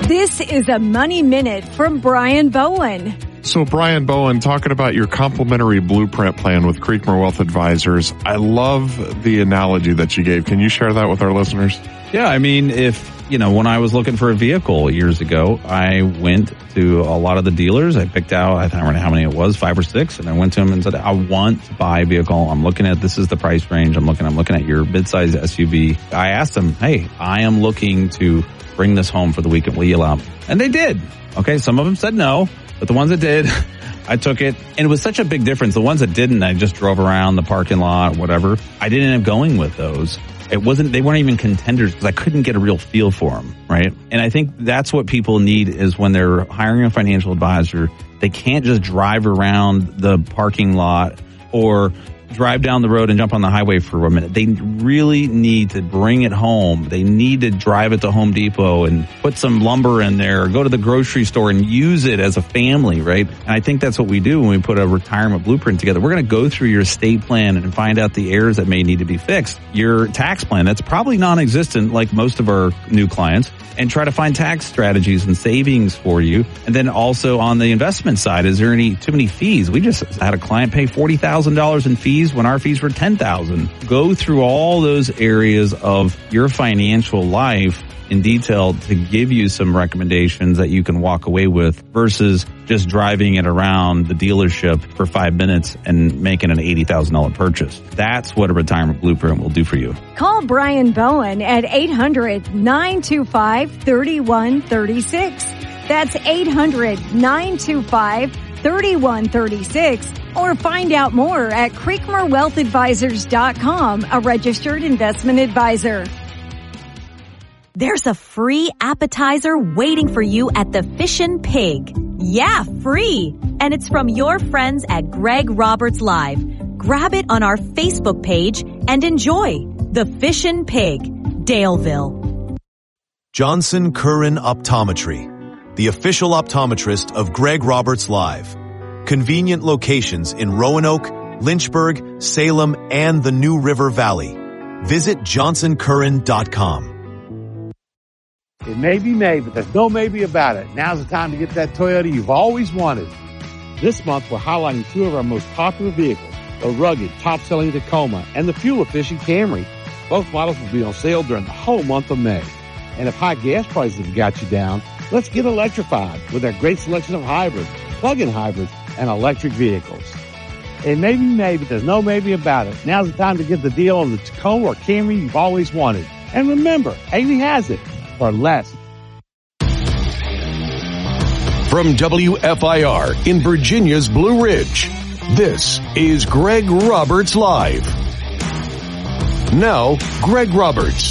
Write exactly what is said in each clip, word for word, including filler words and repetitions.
This is a Money Minute from Brian Bowen. So Brian Bowen, talking about your complimentary blueprint plan with Creekmore Wealth Advisors. I love the analogy that you gave. Can you share that with our listeners? Yeah, I mean, if, you know, when I was looking for a vehicle years ago, I went to a lot of the dealers. I picked out, I don't remember how many it was, five or six, and I went to them and said, I want to buy a vehicle. I'm looking at, this is the price range. I'm looking, I'm looking at your midsize S U V. I asked them, hey, I am looking to bring this home for the weekend. Will you allow me? And they did. Okay, some of them said no, but the ones that did, I took it. And it was such a big difference. The ones that didn't, I just drove around the parking lot, whatever. I didn't end up going with those. It wasn't, they weren't even contenders because I couldn't get a real feel for them, right? And I think that's what people need is when they're hiring a financial advisor, they can't just drive around the parking lot or drive down the road and jump on the highway for a minute. They really need to bring it home. They need to drive it to Home Depot and put some lumber in there, or go to the grocery store and use it as a family, right? And I think that's what we do when we put a retirement blueprint together. We're going to go through your estate plan and find out the errors that may need to be fixed. Your tax plan, that's probably non-existent like most of our new clients, and try to find tax strategies and savings for you. And then also on the investment side, is there any too many fees? We just had a client pay forty thousand dollars in fees when our fees were ten thousand dollars. Go through all those areas of your financial life in detail to give you some recommendations that you can walk away with versus just driving it around the dealership for five minutes and making an eighty thousand dollars purchase. That's what a retirement blueprint will do for you. Call Brian Bowen at eight hundred, nine two five, three one three six. That's eight hundred, nine two five, three one three six. Or find out more at Creekmore Wealth Advisors dot com, a registered investment advisor. There's a free appetizer waiting for you at the Fishin' Pig. Yeah, free. And it's from your friends at Greg Roberts Live. Grab it on our Facebook page and enjoy the Fishin' Pig, Daleville. Johnson Curran Optometry, the official optometrist of Greg Roberts Live. Convenient locations in Roanoke, Lynchburg, Salem, and the New River Valley. Visit johnson curran dot com. It may be May, but there's no maybe about it. Now's the time to get that Toyota you've always wanted. This month, we're highlighting two of our most popular vehicles, the rugged, top-selling Tacoma and the fuel-efficient Camry. Both models will be on sale during the whole month of May. And if high gas prices have got you down, let's get electrified with our great selection of hybrids, plug-in hybrids, and electric vehicles. It may be May, but there's no maybe about it. Now's the time to get the deal on the Tacoma or Camry you've always wanted. And remember, Haley has it for less. From W F I R in Virginia's Blue Ridge, this is Greg Roberts Live. Now, Greg Roberts.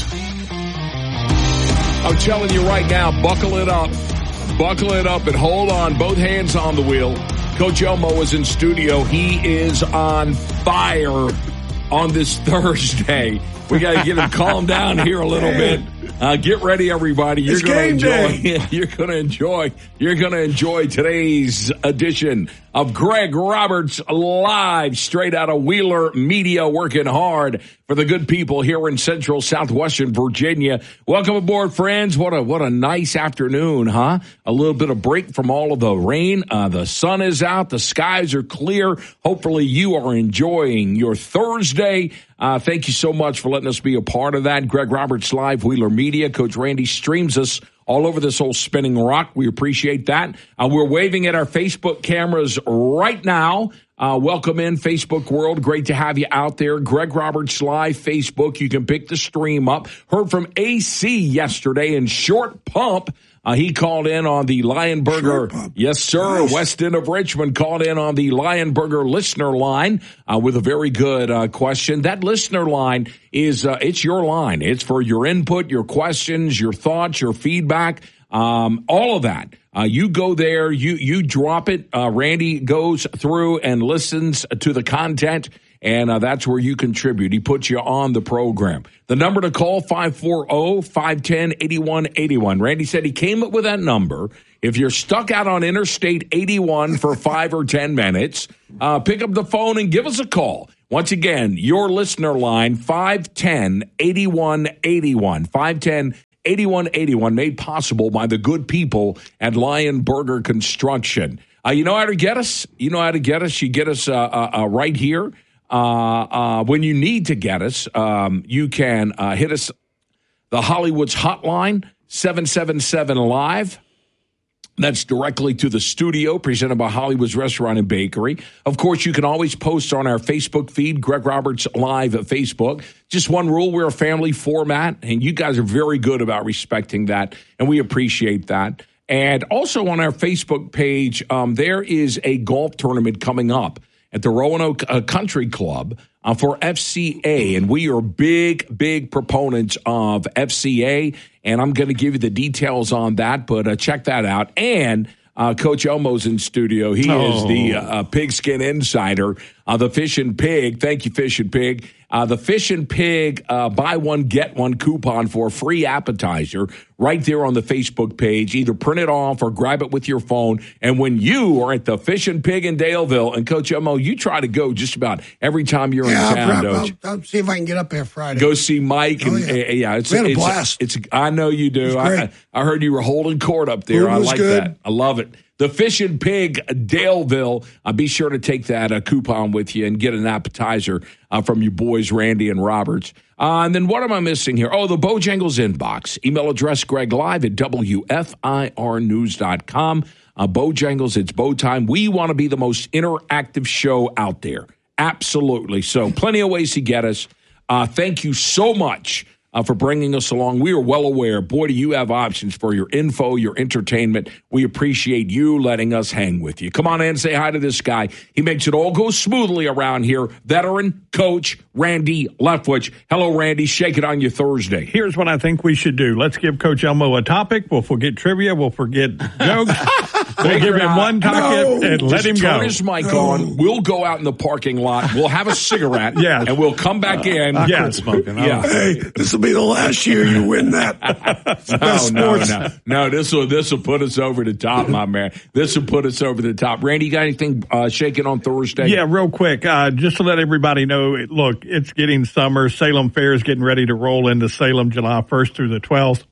I'm telling you right now, buckle it up. Buckle it up and hold on. Both hands on the wheel. Coach Elmo is in studio. He is on fire on this Thursday. We got to get him calmed down here a little bit. Uh, get ready, everybody. You're going to enjoy. You're going to enjoy. You're going to enjoy today's edition of Greg Roberts Live, straight out of Wheeler Media, working hard for the good people here in Central Southwestern Virginia. Welcome aboard, friends. What a what a nice afternoon, huh? A little bit of break from all of the rain. Uh, the sun is out. The skies are clear. Hopefully, you are enjoying your Thursday. Uh, thank you so much for letting us be a part of that. Greg Roberts Live, Wheeler Media. Coach Randy streams us all over this whole spinning rock. We appreciate that. Uh, we're waving at our Facebook cameras right now. Uh, welcome in, Facebook world. Great to have you out there. Greg Roberts Live, Facebook. You can pick the stream up. Heard from A C yesterday in Short Pump. Uh, he called in on the Lionburger. Yes, sir. Nice. West End of Richmond called in on the Lionburger listener line uh, with a very good uh, question. That listener line is, uh, it's your line. It's for your input, your questions, your thoughts, your feedback, um, all of that. Uh, you go there, you, you drop it. Uh, Randy goes through and listens to the content. And uh, that's where you contribute. He puts you on the program. The number to call, five four zero, five one zero, eight one eight one. Randy said he came up with that number. If you're stuck out on Interstate eighty-one for five or ten minutes, uh, pick up the phone and give us a call. Once again, your listener line, five one zero, eight one eight one. five one zero, eighty-one eighty-one, made possible by the good people at Lion Burger Construction. Uh, you know how to get us? You know how to get us? You get us uh, uh, uh, right here. Uh, uh, when you need to get us, um, you can uh, hit us, the Hollywood's hotline, seven seven seven live. That's directly to the studio, presented by Hollywood's Restaurant and Bakery. Of course, you can always post on our Facebook feed, Greg Roberts Live at Facebook. Just one rule, we're a family format, and you guys are very good about respecting that, and we appreciate that. And also on our Facebook page, um, there is a golf tournament coming up at the Roanoke uh, Country Club uh, for F C A, and we are big, big proponents of F C A, and I'm going to give you the details on that, but uh, check that out. And uh, Coach Elmo's in studio. He oh. is the uh, Pigskin Insider, uh, the Fish and Pig. Thank you, Fish and Pig. Uh, the Fish and Pig uh, buy one, get one coupon for a free appetizer right there on the Facebook page. Either print it off or grab it with your phone. And when you are at the Fish and Pig in Daleville, and Coach Elmo, you try to go just about every time you're yeah, in town, I'll, don't I'll, you? I'll see if I can get up there Friday. Go see Mike. Oh, and yeah. uh, yeah, it's, we had a it's, blast. It's, it's, I know you do. I, I heard you were holding court up there. Food I was like good. that. I love it. The Fish and Pig, Daleville. Uh, be sure to take that uh, coupon with you and get an appetizer uh, from your boys, Randy and Roberts. Uh, and then what am I missing here? Oh, the Bojangles inbox. Email address, Greg Live at W F I R news dot com. Uh, Bojangles, it's Bow time. We want to be the most interactive show out there. Absolutely. So plenty of ways to get us. Uh, thank you so much. Uh, for bringing us along. We are well aware. Boy, do you have options for your info, your entertainment. We appreciate you letting us hang with you. Come on in and say hi to this guy. He makes it all go smoothly around here. Veteran coach Randy Leftwich. Hello, Randy. Shake it on you Thursday. Here's what I think we should do. Let's give Coach Elmo a topic. We'll forget trivia. We'll forget jokes. We'll give him one topic no. and let Just him turn go. his mic no. on. We'll go out in the parking lot. We'll have a cigarette. Yes. And we'll come back in. Uh, yes. Smoking. Yeah. Hey, this will be the last year you win that. no, no, no, no. This will this will put us over the top, my man. This will put us over the top. Randy, you got anything uh, shaking on Thursday? Yeah, real quick, uh, just to let everybody know. Look, it's getting summer. Salem Fair is getting ready to roll into Salem, July first through the twelfth.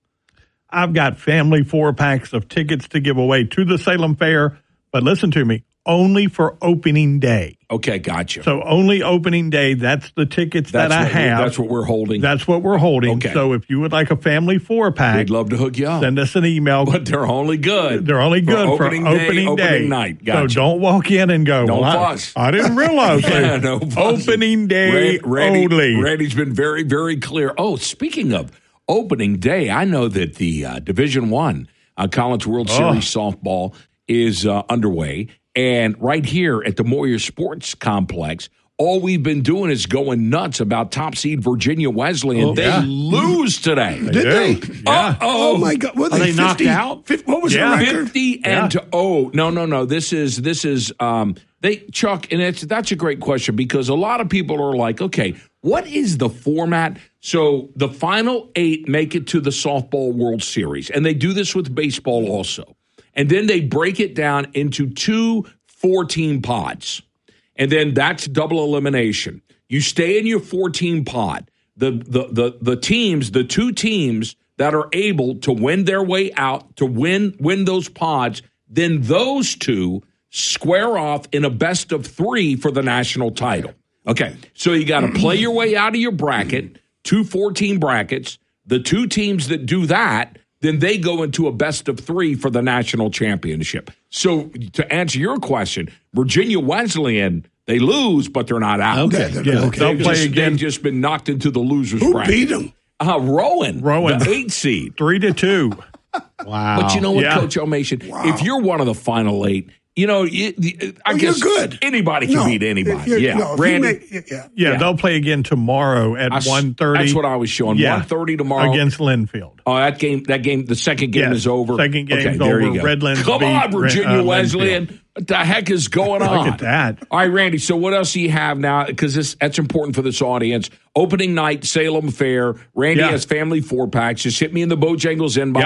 I've got family four packs of tickets to give away to the Salem Fair, but listen to me, only for opening day. Okay, gotcha. So only opening day. That's the tickets that's that I what, have. That's what we're holding. That's what we're holding. Okay. So if you would like a family four pack, we'd love to hook you up. Send us an email. But they're only good. They're only good for, for opening, opening, opening day, day, opening night. Gotcha. So don't walk in and go. Don't well, fuss. I, I didn't realize yeah, that. No fuss. Opening day Rand, Randy, only. Randy's been very, very clear. Oh, speaking of opening day, I know that the uh, Division One uh, College World oh. Series softball is uh, underway. And right here at the Moyer Sports Complex, all we've been doing is going nuts about top seed Virginia Wesleyan. Oh, they yeah. lose today. Did they? Yeah. Oh, my God. Were they, Are they fifty, knocked out? fifty, what was Yeah. the record? Fifty Yeah. and oh no no no this is this is um they Chuck, and it's that's a great question because a lot of people are like, okay, what is the format? So the final eight make it to the softball World Series, and they do this with baseball also. And then they break it down into two four-team pods. And then that's double elimination. You stay in your four-team pod. The, the, the, the teams, the two teams that are able to win their way out, to win, win those pods, then those two square off in a best of three for the national title. Okay, so you got to play your way out of your bracket, two four-team brackets. The two teams that do that, then they go into a best of three for the national championship. So to answer your question, Virginia Wesleyan, they lose, but they're not out. Okay, Yeah, yeah. okay. They'll They've, play just, again. they've just been knocked into the loser's Who bracket. beat them? Uh, Rowan, Rowan. the eight seed. Three to two. Wow. But you know what, Yeah. Coach Elmation? Wow. If you're one of the final eight, you know, you, you, I Well, guess you're good. anybody can No, beat if anybody. you're- Yeah, no, if you Randy. make- yeah, yeah. Yeah, Yeah. they'll play again tomorrow at I s- one thirty. That's what I was showing. Yeah. one thirty tomorrow. Against Linfield. Oh, that game, that game, the second game Yes, is over. second game's okay, there over. You go. Redlands Come beat on, Virginia uh, Wesleyan. What the heck is going on? Look at that. All right, Randy, so what else do you have now? Because that's important for this audience. Opening night, Salem Fair. Randy Yeah. has family four-packs. Just hit me in the Bojangles inbox. Yep.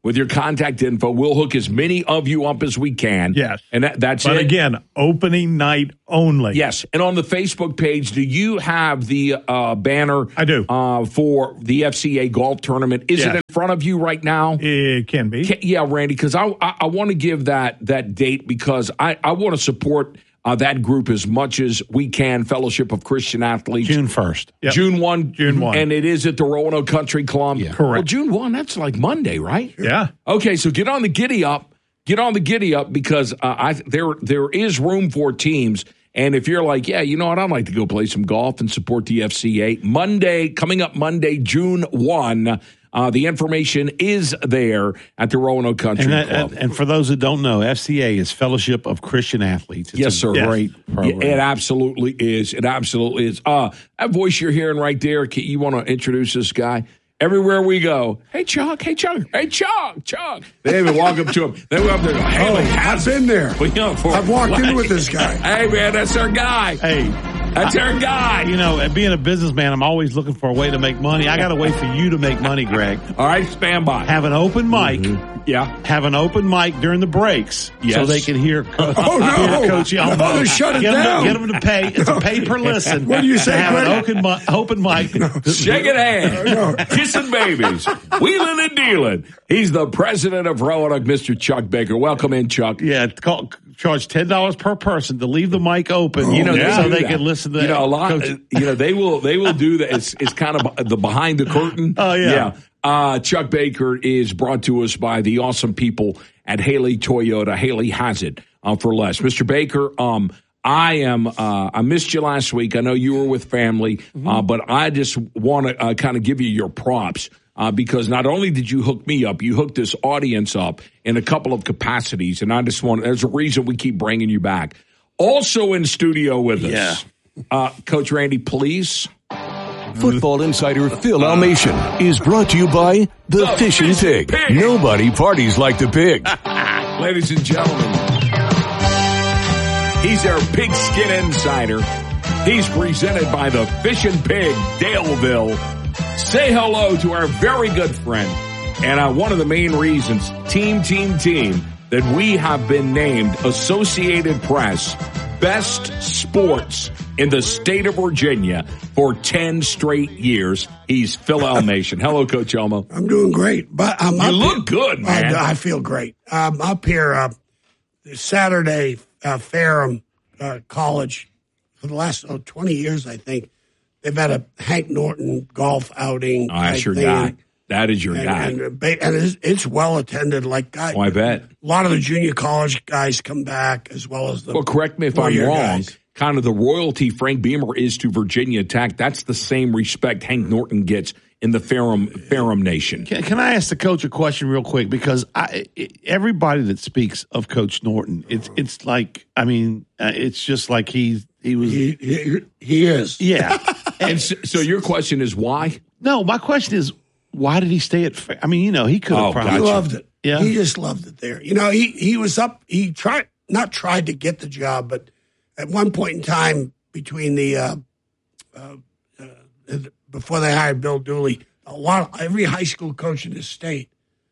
with your contact info. We'll hook as many of you up as we can. Yes. And that, that's but it. again, opening night only. Yes. And on the Facebook page, do you have the uh, banner? I do. Uh, for the F C A golf tournament. Is yes. it in front of you right now? It can be. Can, yeah, Randy, because I, I, I want to give that, that date because I, I want to support Uh, that group as much as we can, Fellowship of Christian Athletes. June first. Yep. June first. June first. And it is at the Roanoke Country Club. Yeah. Correct. Well, June first, that's like Monday, right? Yeah. Okay, so get on the giddy up. Get on the giddy up because uh, I there there is room for teams. And if you're like, yeah, you know what, I'd like to go play some golf and support the F C A. Monday, coming up Monday, June first. Uh, the information is there at the Roanoke Country and that, Club. And, and for those who don't know, F C A is Fellowship of Christian Athletes. It's yes, a sir. Great program. Yeah, it absolutely is. It absolutely is. Uh, that voice you're hearing right there, you want to introduce this guy? Everywhere we go, hey, Chuck, hey, Chuck, hey, Chuck, Chuck. They even walk up to him. They go up there and go, hey, Oh, like, I've been there. Well, you know, for I've walked like, in with this guy. Hey, man, that's our guy. Hey, That's our guy. You know, being a businessman, I'm always looking for a way to make money. I got to wait for you to make money, Greg. All right, stand by. Have an open mic. Mm-hmm. Yeah. Have an open mic during the breaks yes. so they can hear, Co- oh, no. hear Coach Elmo. No, they shut it get down. Them to, get them to pay. It's a pay per listen. What do you say, Have Greg? an open, mi- open mic. No. Shaking hands. No. Kissing babies. Wheeling and dealing. He's the president of Roanoke, Mister Chuck Baker. Welcome in, Chuck. Yeah, call, charge ten dollars per person to leave the mic open. You know, so they, they that. can listen to you know a lot. Coach. You know they will they will do that. It's it's kind of the behind the curtain. Oh yeah. yeah. Uh, Chuck Baker is brought to us by the awesome people at Haley Toyota. Haley has it uh, for less. Mister Baker, um, I am. Uh, I missed you last week. I know you were with family, mm-hmm. uh, but I just want to uh, kind of give you your props. Uh, because not only did you hook me up, you hooked this audience up in a couple of capacities. And I just want, there's a reason we keep bringing you back. Also in studio with us, yeah. uh, Coach Randy, please. Football insider Phil Almation is brought to you by The, the Fish and Pig. Pig. Nobody parties like the pig. Ladies and gentlemen, he's our pigskin insider. He's presented by The Fish and Pig, Daleville. Say hello to our very good friend, and uh, one of the main reasons, team, team, team, that we have been named Associated Press Best Sports in the state of Virginia for ten straight years. He's Phil Almation. Hello, Coach Elmo. I'm doing great. But I'm you up look here. good, man. I, I feel great. I'm up here uh, this Saturday, uh, Ferrum uh, College, for the last oh, twenty years, I think. They've had a Hank Norton golf outing. Oh, that's your thing. guy. That is your and, guy. And, and it's, it's well attended. Like, I, oh, I bet. A lot of the junior college guys come back as well as the. Well, correct me if I'm wrong. Guys. Kind of the royalty Frank Beamer is to Virginia Tech. That's the same respect Hank Norton gets in the Ferrum, Ferrum Nation. Can, can I ask the coach a question real quick? Because I, everybody that speaks of Coach Norton, it's it's like, I mean, uh, it's just like he's he was. He, he, he is. Yeah. And so, so your question is why? No, my question is, why did he stay at Fair? I mean, you know, he could have oh, probably. He loved it. Yeah. He just loved it there. You know, he, he was up, he tried, not tried to get the job, but at one point in time between the, uh, uh, uh, before they hired Bill Dooley, a lot, of, every high school coach in the state,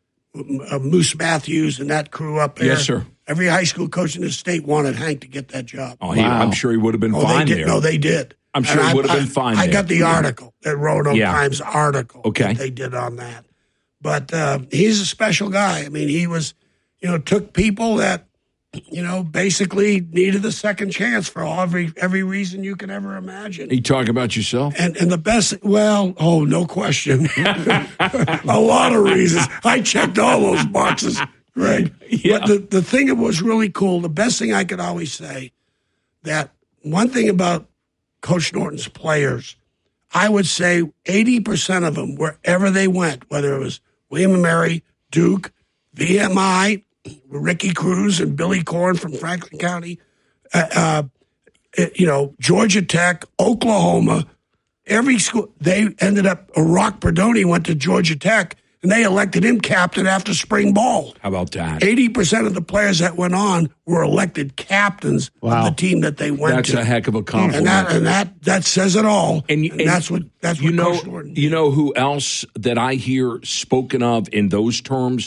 uh, Moose Matthews and that crew up there. Yes, sir. Every high school coach in the state wanted Hank to get that job. Oh, he, wow. I'm sure he would have been oh, fine they did, there. No, they did. I'm sure and it would have I, been fine I, there. I got the article, that Roanoke yeah. Times article okay. that they did on that. But uh, he's a special guy. I mean, he was, you know, took people that, you know, basically needed a second chance for all, every every reason you could ever imagine. Are you talking about yourself? And and the best, well, oh, no question. A lot of reasons. I checked all those boxes, Greg. Yeah. But the, the thing that was really cool, the best thing I could always say, that one thing about Coach Norton's players, I would say eighty percent of them, wherever they went, whether it was William and Mary, Duke, V M I, Ricky Cruz and Billy Corn from Franklin County, uh, uh, you know, Georgia Tech, Oklahoma, every school, they ended up, Rock Perdoni went to Georgia Tech, and they elected him captain after spring ball. How about that? eighty percent of the players that went on were elected captains wow. of the team that they went that's to. That's a heck of a compliment. And that, and that, that says it all. And, and, and that's what, that's you what know, Coach Norton did. You know who else that I hear spoken of in those terms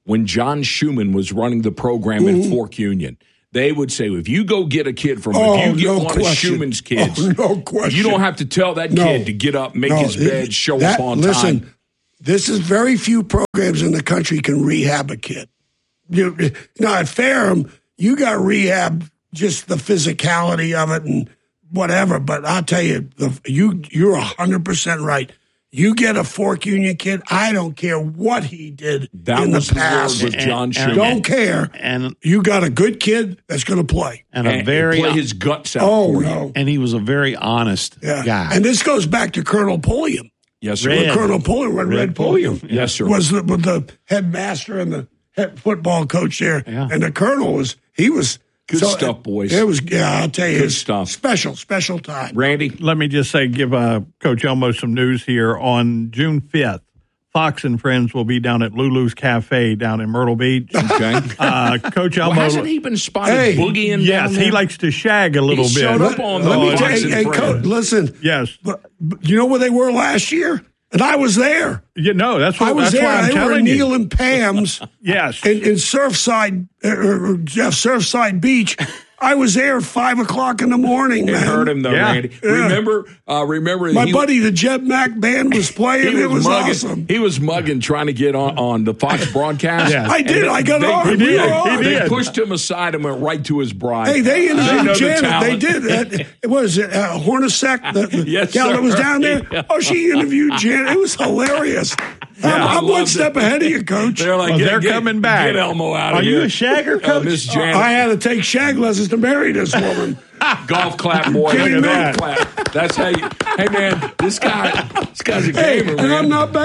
when John Schumann was running the program Ooh. in Fork Union. They would say, if you go get a kid from, Oh, if you get no one question. of Schumann's kids, Oh, no question. you don't have to tell that No. kid to get up, make No, his it- bed, show that- up on listen, time. This is very few programs in the country can rehab a kid. You, now at Ferrum, you got rehab just the physicality of it and whatever. But I'll tell you, the, you you're a hundred percent right. You get a Fork Union kid, I don't care what he did That in was the the past. word with John And- Schumann. Don't care. And you got a good kid that's going to play. and a And very play his guts out Oh for no. you. and he was a very honest Yeah. guy. And this goes back to Colonel Pulliam. Yes, sir. Red. Colonel Pulliam, when Red, Red Pulliam, Yes, sir. was the, was the headmaster and the head football coach there, Yeah. and the colonel was he was Good stuff, boys. It was yeah, I'll tell you, Good it's stuff. Special, special time. Randy? Let me just say, give uh, Coach Elmo some news here. On June fifth, Fox and Friends will be down at Lulu's Cafe down in Myrtle Beach. Okay. Uh, Coach Well, Elmo. hasn't he been spotted Hey, boogieing yes, down there? he likes to shag a little He bit. showed up on Let me the tell Fox you, and hey, Friends. coach, listen. Yes. But, but you know where they were last year? And I was there. You know, that's what I was that's there. why I'm They were telling in Neil you. and Pam's Yes. in, in Surfside, uh, uh, Jeff, Surfside Beach. I was there at five o'clock in the morning, It man. hurt him though, Yeah. Randy. Yeah. Remember, uh, remember My he, buddy, the Jeb Mack band was playing. he It was mugging, awesome. He was mugging, trying to get on, on the Fox broadcast. Yeah. I did. And I got they, on. They, We they, were on. they did. pushed him aside and went right to his bride. Hey, they They know interviewed the Janet. They talent. did. That. It was it, uh, Hornacek, the, the Yes, gal that was sir. down there. Oh, she interviewed Janet. It was hilarious. I I'm, I'm one loved step it. ahead of you, Coach. They're like, Well, get, they're get- coming back. Get Elmo out of Are here. you a shagger, Uh, coach? Miss Janet, I had to take shag lessons to marry this woman. golf clap, boy. Kidding Golf me? clap. That's how you. Hey, man, this guy, this guy's a Hey, gamer, and man. I'm not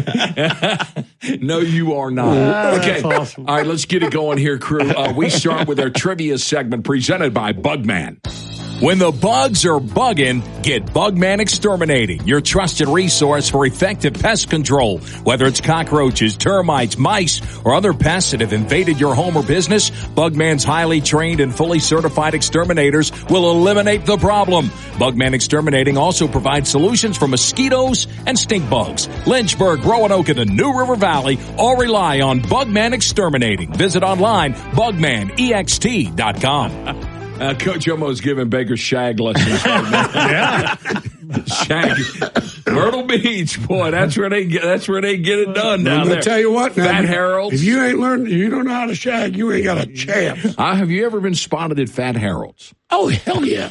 bad. No, you are not. Okay. awesome. All right, let's get it going here, crew. Uh, we start with our trivia segment presented by Bugman. When the bugs are bugging, get Bugman Exterminating, your trusted resource for effective pest control. Whether it's cockroaches, termites, mice, or other pests that have invaded your home or business, Bugman's highly trained and fully certified exterminators will eliminate the problem. Bugman Exterminating also provides solutions for mosquitoes and stink bugs. Lynchburg, Roanoke, and the New River Valley all rely on Bugman Exterminating. Visit online, bugman e x t dot com. Uh, Coach Elmo's giving Baker shag lessons right now. Yeah. Shag. Myrtle Beach, boy, that's where they get, that's where they get it done down I'm there. gonna tell you what, Fat man. Harold's. If you ain't learned, if you don't know how to shag, you ain't got a chance. Uh, have you ever been spotted at Fat Harold's? Oh hell yeah!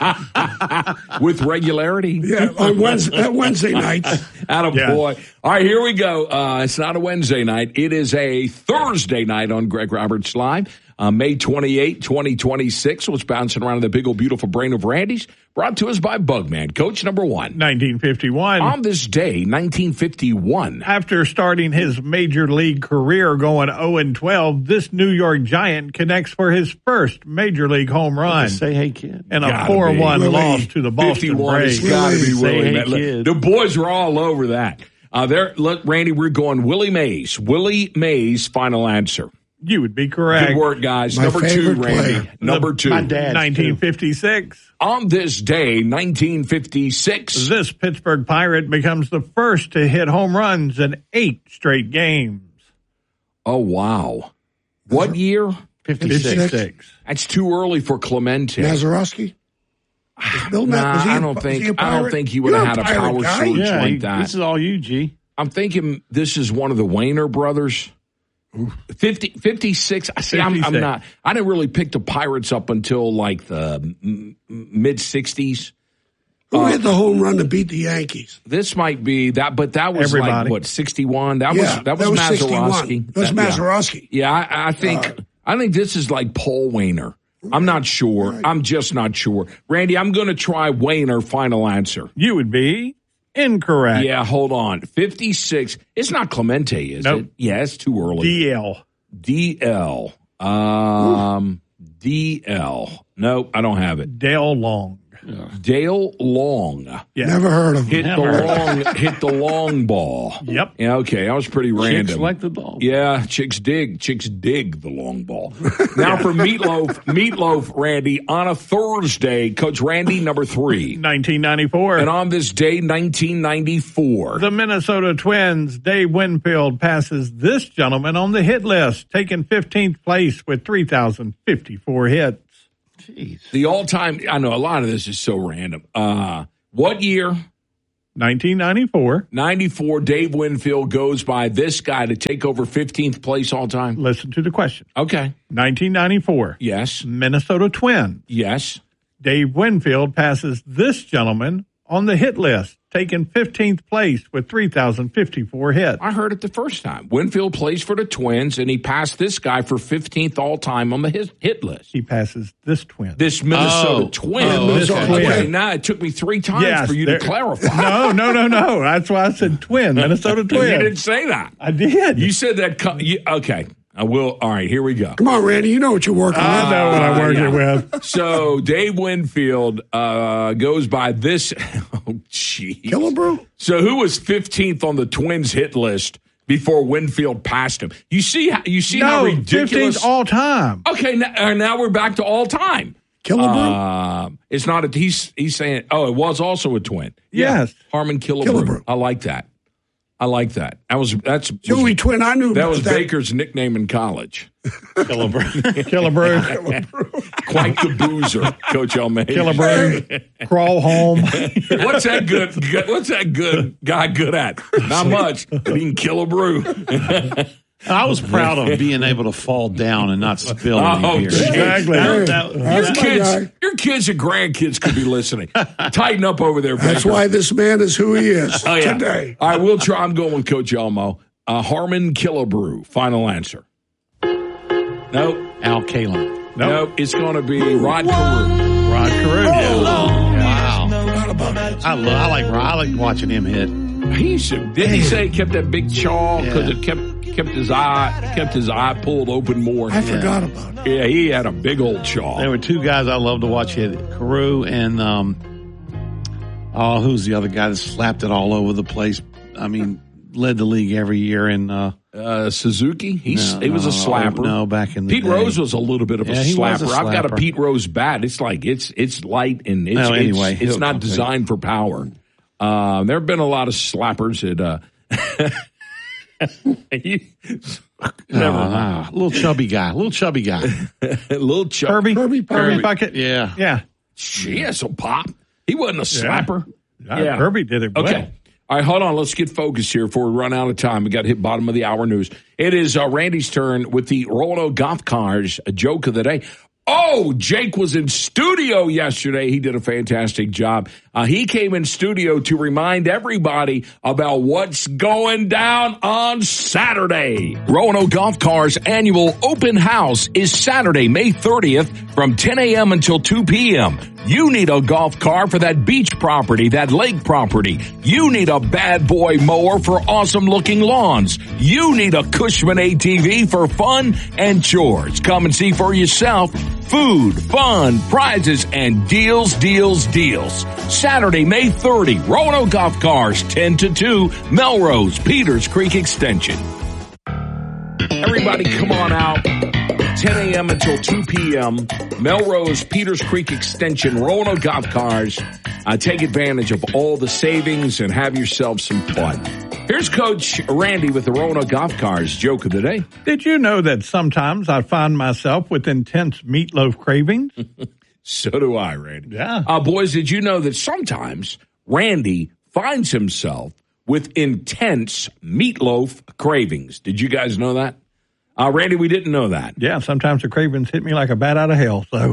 With regularity? Yeah, on Wednesday, uh, Wednesday nights. Atta Yeah. boy. All right, here we go. Uh, it's not a Wednesday night. It is a Thursday night on Greg Roberts Live. Uh, May twenty-eighth, twenty twenty-six. What's bouncing around in the big old beautiful brain of Randy's? Brought to us by Bugman. Coach number one. nineteen fifty-one. On this day, nineteen fifty-one. After starting his major league career going oh and twelve, this New York Giant connects for his first major league home run Say hey, kid. and a Gotta four one be. loss to the Boston fifty-one has Braves. got to be Say Willie hey, Mays. kid. The boys were all over that. Uh, there, look, Randy, we're going Willie Mays. Willie Mays, final answer. You would be correct. Good work, guys. My Number two, favorite Randy. player. Number two. My dad. nineteen fifty-six. On this day, nineteen fifty-six. This Pittsburgh Pirate becomes the first to hit home runs in eight straight games. Oh, wow. What year? fifty-six. fifty-six. That's too early for Clemente. Nazarowski? Bill Nah, Mack, was he I a- don't was he a think I don't pirate? think he would You're have had a pirate power guy. surge Yeah, like he- that. this is all you, G. I'm thinking this is one of the Wayner brothers. fifty, fifty-six. I see. I'm, I'm fifty-six. not. I didn't really pick the Pirates up until like the mid sixties. Who hit the home run to beat the Yankees? This might be that, but that was like Everybody. what sixty-one. That Yeah, was that was, sixty-one. Mazeroski. That was yeah. Mazeroski. Yeah, I, I think I think this is like Paul Wayner. I'm not sure. Right. I'm just not sure. Randy, I'm going to try Wayner. Final answer. You would be incorrect. Yeah, hold on. fifty-six. It's not Clemente, is Nope. it? Yeah, it's too early. D L. D L. Um, D L. Nope, I don't have it. Dale Long. Dale Long. Yeah. Never heard of him. Hit Never. the long, hit the long ball. Yep. Yeah, okay, that was pretty random. Chicks like the ball. Yeah, chicks dig. Chicks dig the long ball. Now for Meatloaf. Meatloaf, Randy, on a Thursday, Coach Randy, number three. nineteen ninety-four. And on this day, nineteen ninety-four. The Minnesota Twins, Dave Winfield, passes this gentleman on the hit list, taking fifteenth place with three thousand fifty-four hits. Jeez. The all-time, I know a lot of this is so random. Uh, what year? nineteen ninety-four. ninety-four, Dave Winfield goes by this guy to take over fifteenth place all time. Listen to the question. Okay. nineteen ninety-four. Yes. Minnesota Twins. Yes. Dave Winfield passes this gentleman on the hit list, taking fifteenth place with three thousand fifty-four hits. I heard it the first time. Winfield plays for the Twins, and he passed this guy for fifteenth all-time on the hit, hit list. He passes this twin. This Minnesota Oh. Twin. Oh, this okay. twin. Okay, now it took me three times Yes, for you there- to clarify. No, no, no, no. That's why I said twin. Minnesota You didn't Twin. say that. I did. You said that. Co- you, okay. I will. All right, here we go. Come on, Randy. You know what you're working I on. know what I'm working yeah. with. So Dave Winfield uh, goes by this. Oh, jeez. Killebrew? So who was fifteenth on the Twins hit list before Winfield passed him? You see, how, you see how No, ridiculous. fifteenth all time. Okay, now, uh, now we're back to all time. Killebrew? Uh, it's not a. He's he's saying. Oh, it was also a twin. Yes. Harmon Killebrew. Killebrew. I like that. I like that. That was that's the only twin I knew. that was Baker's nickname in college. Killebrew. Quite the boozer, Coach Almeida. Killebrew. Crawl home. What's that good? good- What's that good guy good at? Not much. But he can kill a brew. I was proud of being able to fall down and not spill any Oh, beer. Exactly. That- that- Your That's my kids, guy. your kids and grandkids could be listening. Tighten up over there, That's Baker. why this man is who he is Oh, yeah. today. All right, we'll try. I'm going with Coach Elmo. Uh, Harmon Killebrew. Final answer. Nope. Al Kalin. Nope. Nope. It's going to be Rod Carew. Rod Carew. Wow. I, love, I like I like watching him hit. He should, didn't he say he kept that big chaw because Yeah. it kept kept his eye kept his eye pulled open more? I forgot about it. Yeah, he had a big old chaw. There were two guys I love to watch hit, Carew and um, oh, who's the other guy that slapped it all over the place? I mean, led the league every year in uh, Uh, Suzuki, He's, no, he was a no, slapper. No, back in the Pete day. Rose was a little bit of a Yeah, he was slapper. a I've got a slapper. Pete Rose bat. It's like it's it's light and it's Well, anyway, it's, it's he'll- not designed for power. Um, there have been a lot of slappers at. Uh, you, never Oh, mind. no. Little chubby guy, little chubby guy. Little Chuck. Kirby. Kirby Kirby Puckett. Puckett. Yeah. Yeah. Yeah, so pop. He wasn't a slapper. Yeah. Kirby did it well. Okay. All right, hold on. Let's get focused here before we run out of time. We got to hit bottom of the hour news. It is uh, Randy's turn with the Roanoke Golf Cars, a joke of the day. Oh, Jake was in studio yesterday. He did a fantastic job. Uh, he came in studio to remind everybody about what's going down on Saturday. Roanoke Golf Cars annual open house is Saturday, May thirtieth from ten a.m. until two p.m. You need a golf car for that beach property, that lake property. You need a bad boy mower for awesome looking lawns. You need a Cushman A T V for fun and chores. Come and see for yourself. Food, fun, prizes, and deals, deals, deals. Saturday, May thirtieth, Roanoke Golf Cars, ten to two, Melrose, Peters Creek Extension. Everybody come on out. ten a.m. until two p.m. Melrose, Peters Creek Extension, Roanoke Golf Cars. Uh, take advantage of all the savings and have yourself some fun. Here's Coach Randy with the Roanoke Golf Cars joke of the day. Did you know that sometimes I find myself with intense meatloaf cravings? So do I, Randy. Yeah. Uh, boys, did you know that sometimes Randy finds himself with intense meatloaf cravings? Did you guys know that? Uh, Randy, we didn't know that. Yeah, sometimes the cravings hit me like a bat out of hell. So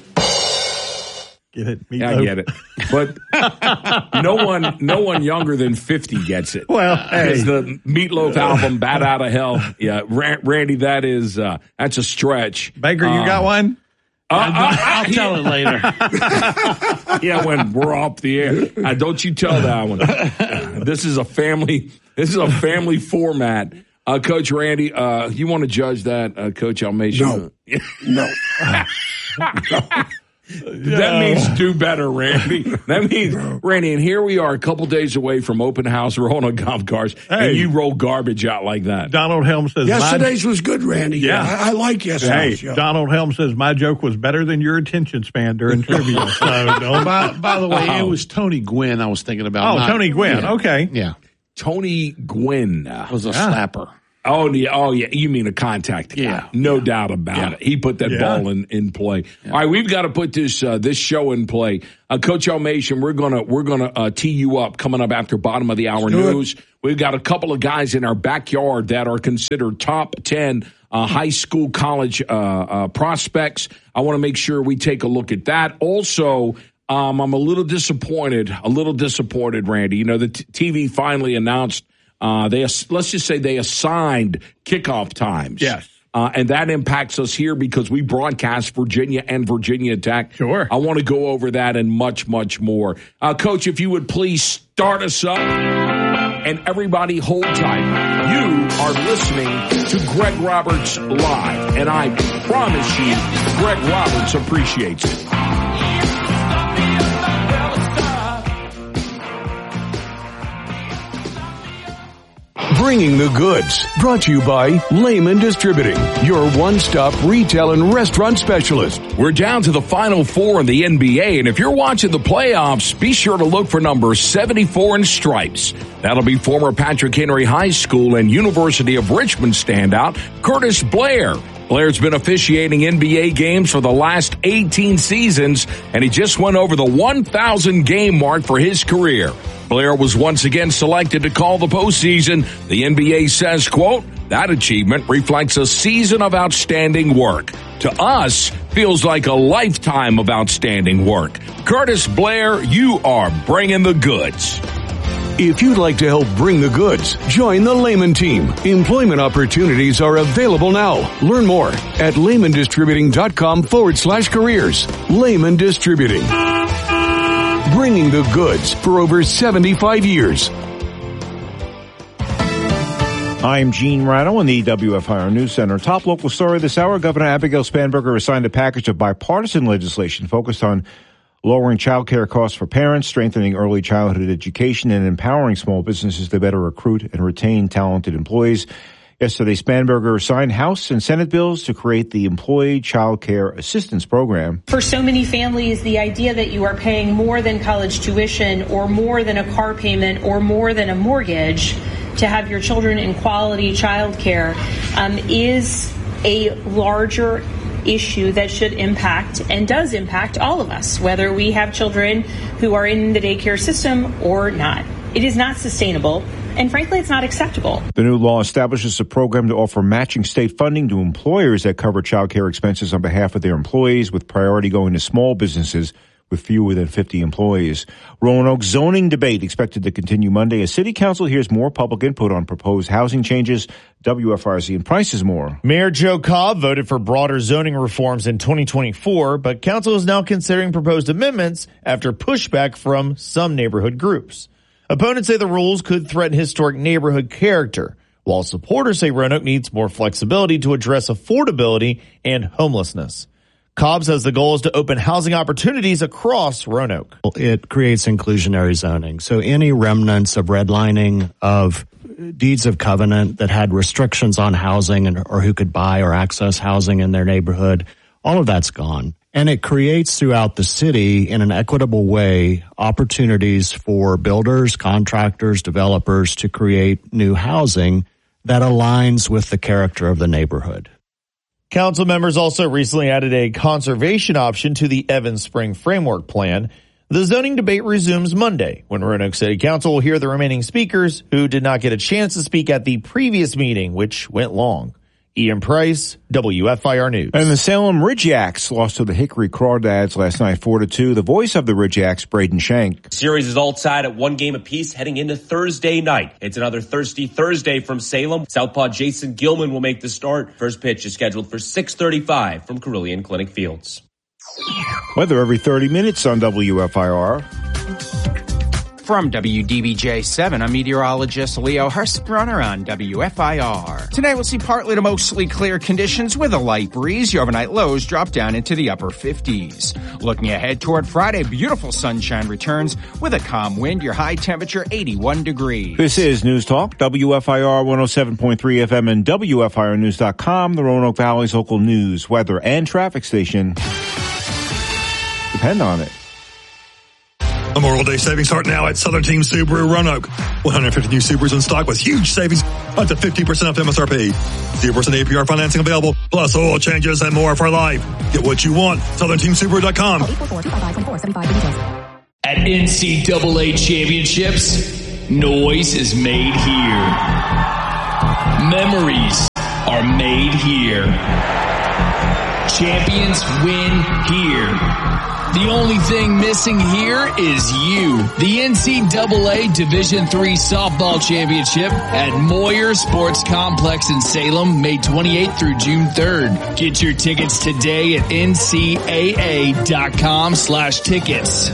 get it? Yeah, I Meatloaf? get it. But no one no one younger than fifty gets it. Well, It's hey. the Meatloaf album, Bat Out of Hell. Yeah, Ra- Randy, that is, uh, that's a stretch. Baker, you Uh, got one? Uh, uh, I'll tell it later. Yeah, when we're off the air. Uh, don't you tell that one. Uh, this is a family, this is a family format. Uh, Coach Randy, uh, you want to judge that, uh, Coach Almeida? No. No. That means do better, Randy. That means, Randy, and here we are a couple days away from open house rolling on golf cars, Hey. and you roll garbage out like that. Donald Helms says Yesterday's was good, Randy. Yeah. I, I like yesterday's Hey, show. Donald Helms says my joke was better than your attention span during trivia. So don't. By, by the way, Uh-oh. it was Tony Gwynn I was thinking about. Oh, not- Tony Gwynn. Yeah. Okay. Yeah. Tony Gwynn Was a Yeah. slapper. Oh, yeah. Oh, yeah. You mean a contact guy. Yeah. No doubt about Yeah. it. He put that Yeah. ball in, in play. All right, we've got to put this uh, this show in play. Uh, Coach Elmation, we're gonna we're gonna uh, tee you up coming up after bottom of the hour do it. news. We've got a couple of guys in our backyard that are considered top ten uh, high school, college uh, uh, prospects. I want to make sure we take a look at that. Also, um, I'm a little disappointed. A little disappointed, Randy. You know, the t- T V finally announced. Uh, they let's just say they assigned kickoff times. Yes. Uh, and that impacts us here because we broadcast Virginia and Virginia Tech. Sure. I want to go over that and much, much more. Uh, Coach, if you would please start us up. And everybody hold tight. You are listening to Greg Roberts Live. And I promise you, Greg Roberts appreciates it. Bringing the Goods, brought to you by Lehman Distributing, your one-stop retail and restaurant specialist. We're down to the Final Four in the N B A, and if you're watching the playoffs, be sure to look for number seventy-four in stripes. That'll be former Patrick Henry High School and University of Richmond standout Curtis Blair. Blair's been officiating N B A games for the last eighteen seasons, and he just went over the one thousand game mark for his career. Blair was once again selected to call the postseason. The N B A says, quote, that achievement reflects a season of outstanding work. To us, feels like a lifetime of outstanding work. Curtis Blair, you are bringing the goods. If you'd like to help bring the goods, join the Lehman team. Employment opportunities are available now. Learn more at lehmandistributing.com forward slash careers. Lehman Distributing. Bringing the goods for over seventy-five years. I'm Gene Rado in the W F I R News Center. Top local story this hour, Governor Abigail Spanberger has signed a package of bipartisan legislation focused on lowering child care costs for parents, strengthening early childhood education, and empowering small businesses to better recruit and retain talented employees. Yesterday, Spanberger signed House and Senate bills to create the Employee Child Care Assistance Program. For so many families, the idea that you are paying more than college tuition or more than a car payment or more than a mortgage to have your children in quality child care um, is a larger issue that should impact and does impact all of us, whether we have children who are in the daycare system or not. It is not sustainable, and frankly, it's not acceptable. The new law establishes a program to offer matching state funding to employers that cover child care expenses on behalf of their employees, with priority going to small businesses with fewer than fifty employees. Roanoke zoning debate expected to continue Monday as City Council hears more public input on proposed housing changes. W F R Z and Prices More. Mayor Joe Cobb voted for broader zoning reforms in twenty twenty-four, but council is now considering proposed amendments after pushback from some neighborhood groups. Opponents say the rules could threaten historic neighborhood character, while supporters say Roanoke needs more flexibility to address affordability and homelessness. Cobb says the goal is to open housing opportunities across Roanoke. It creates inclusionary zoning. So any remnants of redlining, of deeds of covenant that had restrictions on housing and or who could buy or access housing in their neighborhood, all of that's gone. And it creates throughout the city in an equitable way opportunities for builders, contractors, developers to create new housing that aligns with the character of the neighborhood. Council members also recently added a conservation option to the Evans Spring Framework Plan. The zoning debate resumes Monday when Roanoke City Council will hear the remaining speakers who did not get a chance to speak at the previous meeting, which went long. Ian Price, W F I R News. And the Salem Ridgeacs lost to the Hickory Crawdads last night four to two. The voice of the Ridgeacs, Braden Shank. Series is all tied at one game apiece heading into Thursday night. It's another thirsty Thursday from Salem. Southpaw Jason Gilman will make the start. First pitch is scheduled for six thirty-five from Carillion Clinic Fields. Weather every thirty minutes on W F I R. From W D B J seven, I'm meteorologist Leo Hurst-Brunner on W F I R. Tonight we'll see partly to mostly clear conditions with a light breeze. Your overnight lows drop down into the upper fifties. Looking ahead toward Friday, beautiful sunshine returns with a calm wind. Your high temperature eighty-one degrees. This is News Talk, W F I R one oh seven point three F M and W F I R news dot com, the Roanoke Valley's local news, weather, and traffic station. Depend on it. Memorial Day savings start now at Southern Team Subaru Roanoke. one hundred fifty new Subarus in stock with huge savings up to fifty percent off M S R P. zero percent A P R financing available, plus oil changes and more for life. Get what you want. Southern Team Subaru dot com. At N C double A championships, noise is made here. Memories are made here. Champions win here. The only thing missing here is you. The N C double A Division three Softball Championship at Moyer Sports Complex in Salem, May twenty-eighth through June third. Get your tickets today at N C A A dot com slash tickets.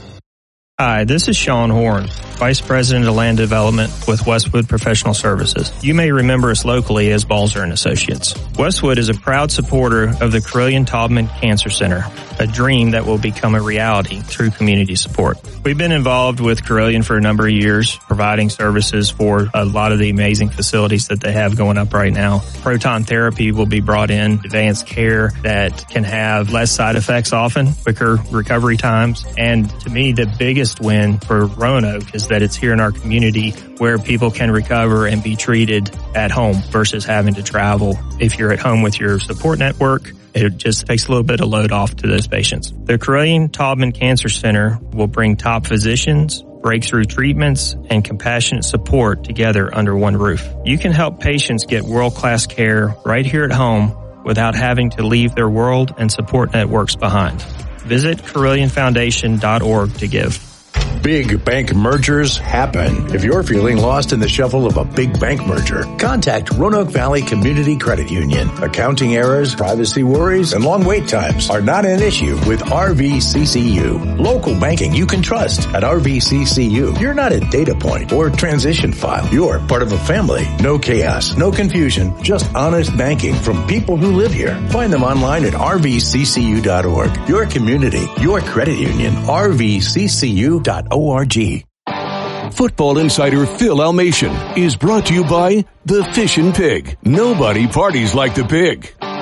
Hi, this is Sean Horn, Vice President of Land Development with Westwood Professional Services. You may remember us locally as Balzer and Associates. Westwood is a proud supporter of the Carilion Taubman Cancer Center, a dream that will become a reality through community support. We've been involved with Carilion for a number of years, providing services for a lot of the amazing facilities that they have going up right now. Proton therapy will be brought in, advanced care that can have less side effects often, quicker recovery times, and to me, the biggest win for Roanoke is that it's here in our community where people can recover and be treated at home versus having to travel. If you're at home with your support network, it just takes a little bit of load off to those patients. The Carilion Taubman Cancer Center will bring top physicians, breakthrough treatments, and compassionate support together under one roof. You can help patients get world-class care right here at home without having to leave their world and support networks behind. Visit Carilion Foundation dot org to give. Big bank mergers happen. If you're feeling lost in the shuffle of a big bank merger, contact Roanoke Valley Community Credit Union. Accounting errors, privacy worries, and long wait times are not an issue with R V C C U. Local banking you can trust at R V C C U. You're not a data point or transition file. You're part of a family. No chaos, no confusion, just honest banking from people who live here. Find them online at R V C C U dot org. Your community, your credit union, R V C C U dot org. Football insider Phil Almation is brought to you by the Fish and Pig. Nobody parties like the pig. All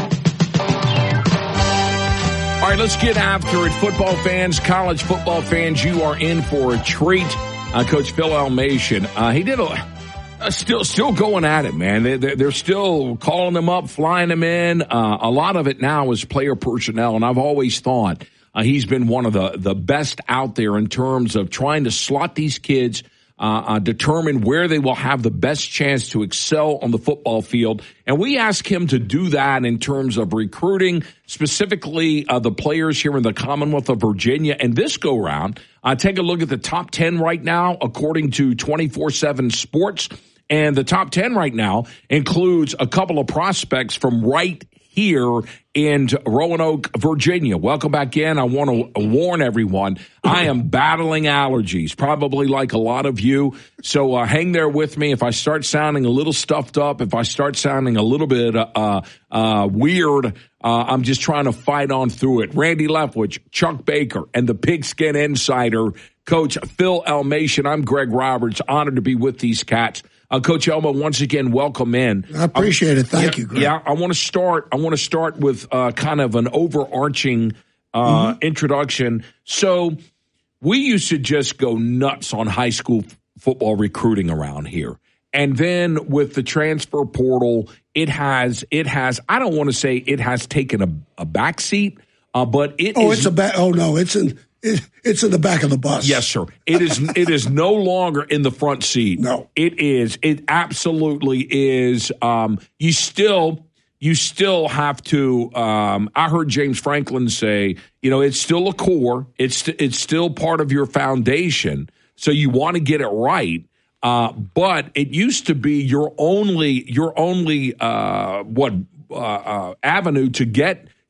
right, let's get after it. Football fans, college football fans, you are in for a treat. Uh, Coach Phil Almation, uh, he did a, uh, still still going at it, man. They, they're, they're still calling them up, flying them in. Uh, a lot of it now is player personnel, and I've always thought Uh, he's been one of the, the best out there in terms of trying to slot these kids, uh, uh, determine where they will have the best chance to excel on the football field. And we ask him to do that in terms of recruiting, specifically uh, the players here in the Commonwealth of Virginia. And this go round, uh, take a look at the top ten right now, according to twenty-four seven Sports. And the top ten right now includes a couple of prospects from right here in Roanoke, Virginia. Welcome back in. I want to warn everyone, I am battling allergies, probably like a lot of you. So uh, hang there with me. If I start sounding a little stuffed up, if I start sounding a little bit uh, uh, weird, uh, I'm just trying to fight on through it. Randy Leftwich, Chuck Baker, and the Pigskin Insider, Coach Phil Almation. I'm Greg Roberts. Honored to be with these cats. Uh, Coach Elmo, once again, welcome in. I appreciate it. Thank yeah, you, Greg. Yeah, I want to start. I want to start with uh, kind of an overarching uh, mm-hmm. introduction. So, we used to just go nuts on high school f- football recruiting around here, and then with the transfer portal, it has it has. I don't want to say it has taken a, a backseat, uh, but it. Oh, is, it's a back. Oh no, it's in. It, it's in the back of the bus. Yes, sir. It is it is no longer in the front seat. No. It is. It absolutely is. Um, you still you still have to um, I heard James Franklin say, you know, it's still a core. It's it's still part of your foundation. So you want to get it right. Uh, but it used to be your only your only uh, what uh, uh, avenue to get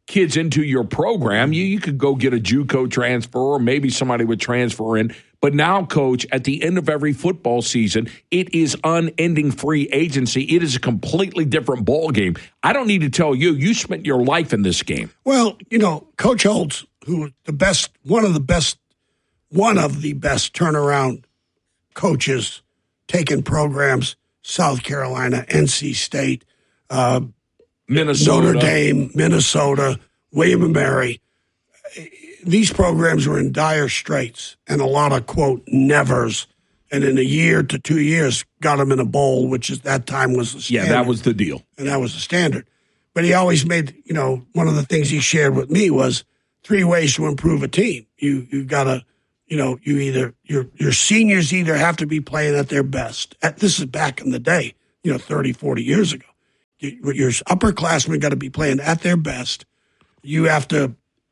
kids into your program. You, you could go get a JUCO transfer, or maybe somebody would transfer in. But now, Coach, at the end of every football season, it is unending free agency. It is a completely different ball game. I don't need to tell you, you spent your life in this game. Well, you know, Coach Holtz, who the best, one of the best, one of the best turnaround coaches, taking programs, South Carolina, N C State, uh, Minnesota, Notre Dame, Minnesota, William and Mary. These programs were in dire straits and a lot of, quote, nevers. And in a year to two years, got them in a bowl, which at that time was the standard. Yeah, that was the deal. And that was the standard. But he always made, you know, one of the things he shared with me was three ways to improve a team. You you got to, you know, you either, your your seniors either have to be playing at their best. At, this is back in the day, you know, thirty, forty years ago. You, your upperclassmen got to be playing at their best. You have to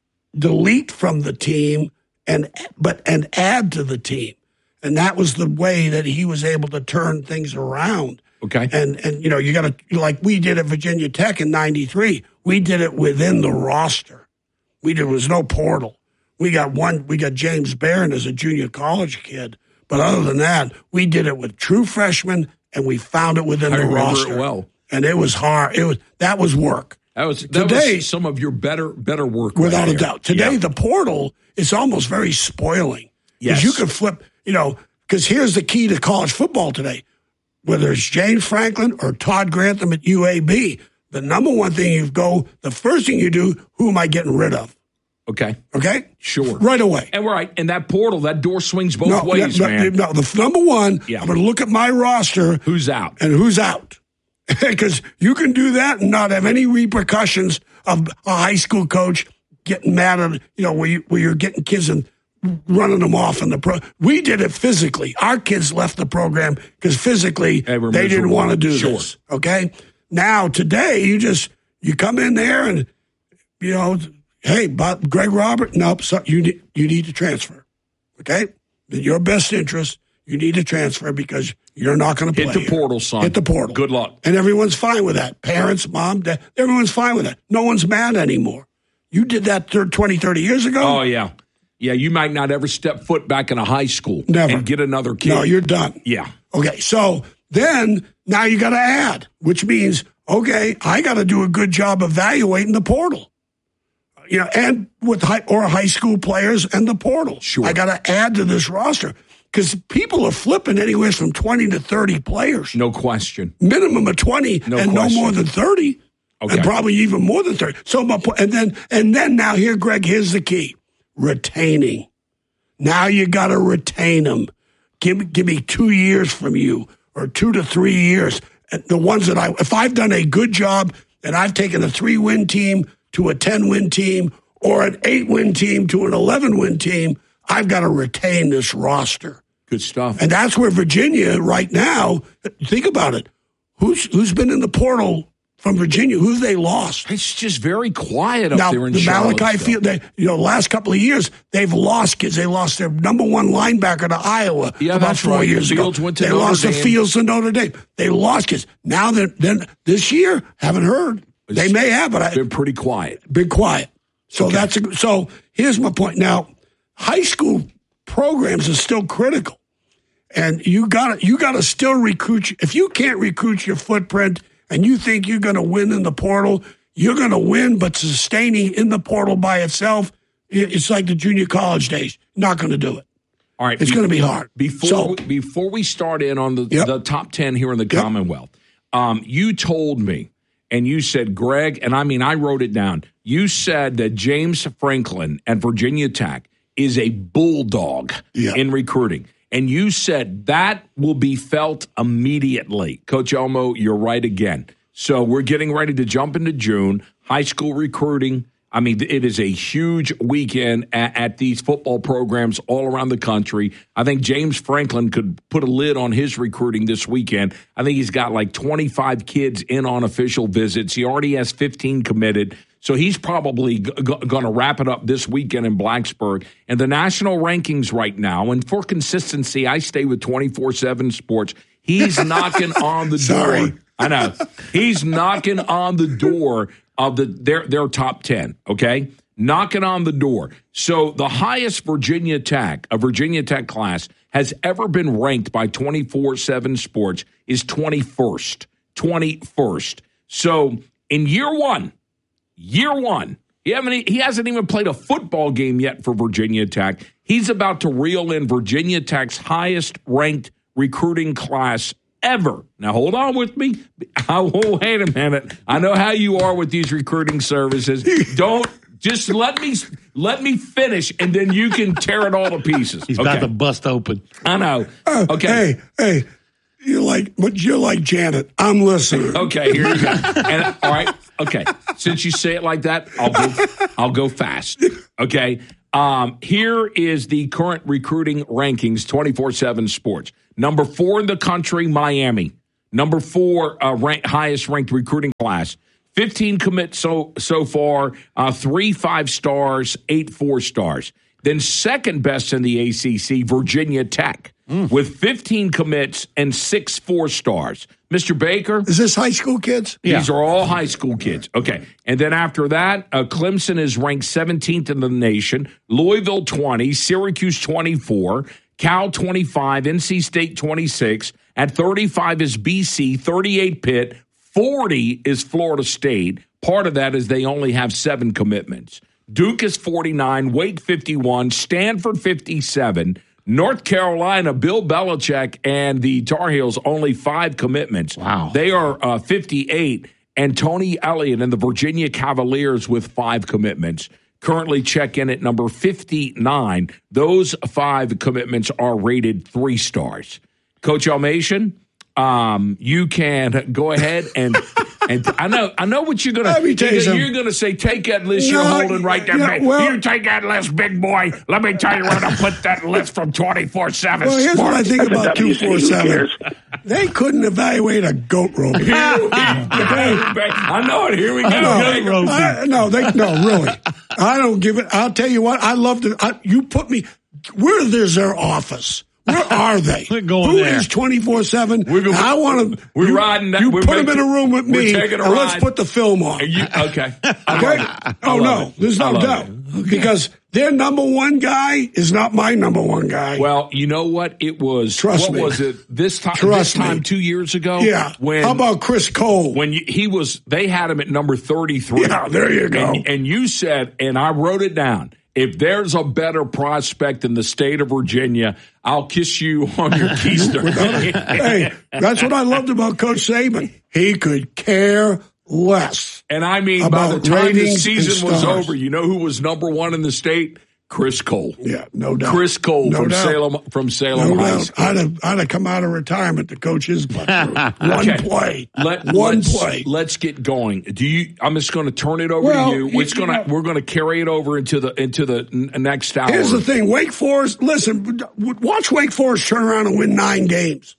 delete from the team and but and add to the team. And that was the way that he was able to turn things around. Okay. And and you know, you got to, like we did at Virginia Tech in ninety-three, we did it within the roster. We did, there was no portal. We got one we got James Barron as a junior college kid, but other than that, we did it with true freshmen and we found it within I the remember roster. it well. And it was hard. It was that was work. That was that Today, was some of your better better work. Without right a there. doubt. Today, Yeah. the portal is almost very spoiling. Yes. Because you can flip, you know, because here's the key to college football today. Whether it's James Franklin or Todd Grantham at U A B, the number one thing you go, the first thing you do, who am I getting rid of? Okay. Okay? Sure. Right away. And right, and that portal, that door swings both no, ways, no, man. No, the number one, Yeah. I'm going to look at my roster. Who's out? And who's out. Because you can do that and not have any repercussions of a high school coach getting mad at, you know, where, you, where you're getting kids and running them off in the pro. We did it physically. Our kids left the program because physically They were they didn't miserable. want to do Sure. this. Okay? Now, today, you just, you come in there and, you know, hey, Bob, Greg Robert, nope, so you, need, you need to transfer. Okay? In your best interest, you need to transfer because you're not going to play. Hit the here. portal, son. Hit the portal. Good luck. And everyone's fine with that. Parents, mom, dad, everyone's fine with that. No one's mad anymore. You did that twenty, thirty years ago. Oh, yeah. Yeah, you might not ever step foot back in a high school Never. and get another kid. No, you're done. Yeah. Okay, so then now you got to add, which means, okay, I got to do a good job evaluating the portal. You know, and with high, or high school players and the portal. Sure. I got to add to this roster because people are flipping anywhere from twenty to thirty players. No question. Minimum of twenty No and question. no more than thirty. Okay. And probably even more than thirty. So my po- and then and then now here, Greg, here's the key. Retaining. Now you got to retain them. Give me, give me two years from you or two to three years. And the ones that I, if I've done a good job and I've taken a three win team to a ten win team or an eight win team to an eleven win team, I've got to retain this roster. Good stuff. And that's where Virginia right now, think about it. Who's, who's been in the portal from Virginia? Who they lost? It's just very quiet up now, there in the Malachi Charlottesville. Field, they, you know, last couple of years, they've lost kids. They lost their number one linebacker to Iowa Yeah, about that's four right. years Fields ago. went to they Notre lost Dame. the Fields to Notre Dame. They lost kids. Now, they're, then this year, haven't heard. They may have, but I, been pretty quiet. Been quiet. So Okay. that's a, so. Here's my point. Now, high school programs are still critical, and you got to you got to still recruit. If you can't recruit your footprint, and you think you're going to win in the portal, you're going to win, but sustaining in the portal by itself, it's like the junior college days. Not going to do it. All right, It's be- going to be hard. Before So- we, before we start in on the, Yep. the top ten here in the Commonwealth, um, you told me, and you said, Greg, and I mean, I wrote it down. You said that James Franklin at Virginia Tech is a bulldog Yeah. in recruiting. And you said that will be felt immediately. Coach Elmo, you're right again. So we're getting ready to jump into June. High school recruiting. I mean, it is a huge weekend at, at these football programs all around the country. I think James Franklin could put a lid on his recruiting this weekend. I think he's got like twenty-five kids in on official visits. He already has fifteen committed. So he's probably g- g- going to wrap it up this weekend in Blacksburg. And the national rankings right now, and for consistency, I stay with twenty-four seven Sports. He's knocking on the Sorry. door. I know. He's knocking on the door of the their their top ten, okay? Knocking on the door. So the highest Virginia Tech, a Virginia Tech class, has ever been ranked by twenty-four seven Sports is twenty-first. twenty-first. So in year one, year one, he, haven't, he hasn't even played a football game yet for Virginia Tech. He's about to reel in Virginia Tech's highest ranked recruiting class ever. Now, hold on with me. Oh, wait a minute. I know how you are with these recruiting services. Don't just let me let me finish, and then you can tear it all to pieces. He's okay. about to bust open. I know. Uh, Okay. Hey, hey, you're like, but you're like Janet. I'm listening. Okay, here you go. And, all right. Okay. Since you say it like that, I'll go. I'll go fast. Okay. Um, here is the current recruiting rankings, twenty-four seven Sports. Number four in the country, Miami. Number four, uh, rank, highest ranked recruiting class. fifteen commits so so far, uh, three five stars, eight four stars. Then second best in the A C C, Virginia Tech, mm. with fifteen commits and six four stars. Mister Baker. Is this high school kids? These yeah. are all high school kids. Okay. And then after that, uh, Clemson is ranked seventeenth in the nation, Louisville twenty, Syracuse twenty-four, Cal twenty-five, N C State twenty-six. At thirty-five is B C, thirty-eight Pitt, forty is Florida State. Part of that is they only have seven commitments. Duke is forty-nine, Wake fifty-one, Stanford fifty-seven, North Carolina, Bill Belichick and the Tar Heels only five commitments. Wow. They are uh, fifty-eight, and Tony Elliott and the Virginia Cavaliers with five commitments. Currently check in at number fifty-nine. Those five commitments are rated three stars. Coach Almation, um, you can go ahead and and I know I know what you're gonna Let me tell you you're, you're gonna say. Take that list No, you're holding right there. yeah, big. well- you take that list, big boy. Let me tell you where to put that list from twenty-four seven. Well, here's what I think about two four seven. cares? They couldn't evaluate a goat rope. I know it. Here we go. No, I, no, they, no, really. I don't give it. I'll tell you what. I love to. I, you put me. Where is their office? Where are they? We're going Who there. is twenty-four seven? I want to. We're you, riding that- You we're put them in making- a room with we're me, taking a and let's ride. put the film on. You, okay. I Okay? love it. I Oh, love no. it. There's I no love doubt. it. Because their number one guy is not my number one guy. Well, you know what? It was. Trust what me. was it? This time. Trust this time me. two years ago. Yeah. When How about Chris Cole? when you, he was? They had him at number thirty-three. Yeah, there you go. And, and you said, and I wrote it down. If there's a better prospect in the state of Virginia, I'll kiss you on your keister. Hey, that's what I loved about Coach Saban. He could care less. And I mean, by the About time the ratings season and was stars. over, you know who was number one in the state? Chris Cole. Yeah, no doubt. Chris Cole No from doubt. Salem from Salem No High doubt. School. I'd have, I'd have come out of retirement to coach his butt through. One Okay. play. Let, One let's, play. Let's get going. Do you? I'm just going to turn it over Well, to you. you- It's going to. We're going to carry it over into the into the n- next hour. Here's the thing. Wake Forest, listen, watch Wake Forest turn around and win nine games.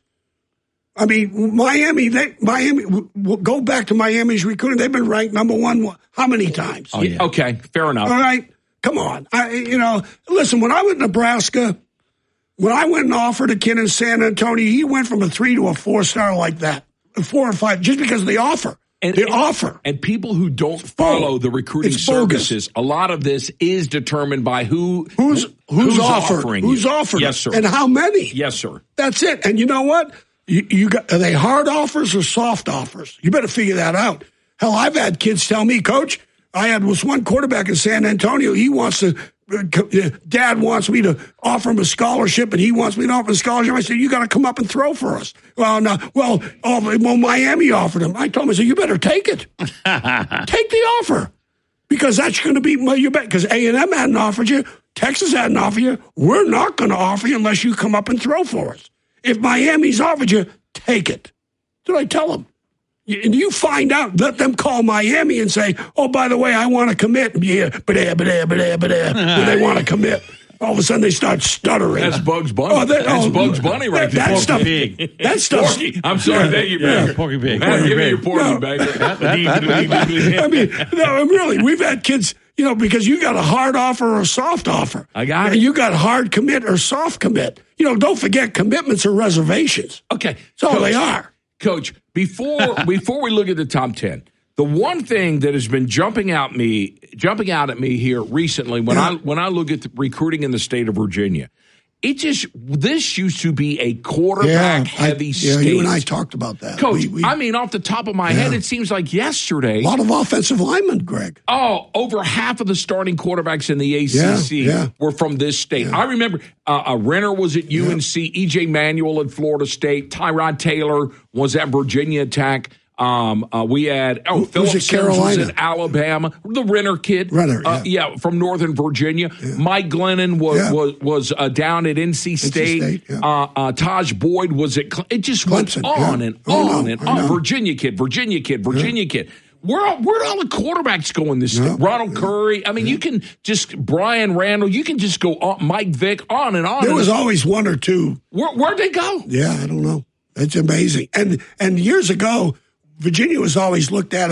I mean, Miami, they, Miami, we'll go back to Miami's recruiting. They've been ranked number one how many times? Oh, yeah. Okay, fair enough. All right. Come on. I, you know, listen, when I went to Nebraska, when I went and offered a kid in San Antonio, he went from a three to a four star like that, a four or five, just because of the offer. And, the and, offer. And people who don't follow the recruiting It's bogus. services, a lot of this is determined by who Who's, who's, offered? offering Who's you. offered? Yes, sir. And how many? Yes, sir. That's it. And you know what? You, you got, are they hard offers or soft offers? You better figure that out. Hell, I've had kids tell me, Coach, I had was one quarterback in San Antonio. He wants to, uh, Dad wants me to offer him a scholarship, and he wants me to offer a scholarship. I said, you got to come up and throw for us. Well, no, well, oh, well, Miami offered him. I told him, I said, you better take it. Take the offer. Because that's going to be, well, you bet, because A and M hadn't offered you. Texas hadn't offered you. We're not going to offer you unless you come up and throw for us. If Miami's offered you, take it. Did I tell them? And you find out, let them call Miami and say, oh, by the way, I want to commit. Yeah, ba-da, ba-da, ba-da, ba-da. When they want to commit. All of a sudden, they start stuttering. That's Bugs Bunny. Oh, that- That's oh, Bugs Bunny right that, there. that stuff, Pig. that stuff. Porky. I'm sorry. Yeah. Thank you, Yeah, man. Porky Pig. Man, Porky give me Pig. your Porky, No. baby. I mean, no, I mean, really, we've had kids, you know, because you got a hard offer or a soft offer. I got and it. you got hard commit or soft commit. You know, don't forget commitments are reservations. Okay. That's all Coach, they are. Coach, before before we look at the top ten, The one thing that has been jumping out me, jumping out at me here recently, when Yeah. I when I look at the recruiting in the state of Virginia, it just this used to be a quarterback Yeah, I- heavy yeah, state. you and I talked about that. Coach, We- we- I mean, off the top of my head, Yeah. it seems like yesterday. A lot of offensive linemen, Greg. Oh, over half of the starting quarterbacks in the A C C Yeah, yeah. were from this state. I remember uh, uh, Renner was at U N C, E J Manuel at Florida State, Tyrod Taylor was at Virginia Tech. Um, uh, we had oh, Who- Philip who's at Sims was Carolina? at Alabama. The Renner kid, Renner, uh, yeah, from Northern Virginia. Mike Glennon was Yeah. was was uh, down at N C State. State, yeah. uh, uh, Taj Boyd was at. Cle- It just Clemson, went on yeah. and I on know, and I on. know. Virginia kid, Virginia kid, Virginia kid. Where where'd all the quarterbacks go in this? Yeah. Ronald Curry. I mean, you can just Brian Randall. You can just go on, Mike Vick on and on. There and was always one or two. Where, where'd they go? Yeah, I don't know. It's amazing. And and years ago, Virginia was always looked at